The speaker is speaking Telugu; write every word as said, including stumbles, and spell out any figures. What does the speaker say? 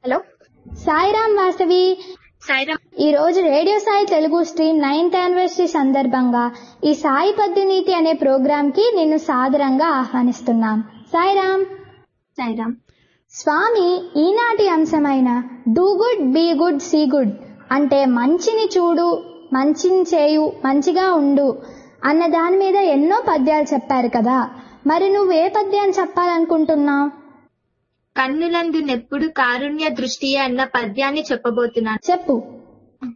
హలో సాయిరామ్ వాసవి. సాయిరామ్. ఈ రోజు radio Sai Telugu stream ninth anniversary సందర్భంగా ఈ సాయి పద్యనీతి అనే ప్రోగ్రామ్ కి నిన్ను సాదరంగా ఆహ్వానిస్తున్నాం. సాయిరామ్. సాయిరామ్. స్వామి ఈనాటి అంశమైన do good be good see good అంటే మంచిని చూడు, మంచిని చేయు, మంచిగా ఉండు అన్న దాని మీద ఎన్నో పద్యాలు చెప్పారు కదా. మరి నువ్వు ఏ పద్యాన్ని చెప్పాలనుకుంటున్నావు? కన్నులందు నెప్పుడు కారుణ్య దృష్టి అన్న పద్యాన్ని చెప్పబోతున్నాను. చెప్పు.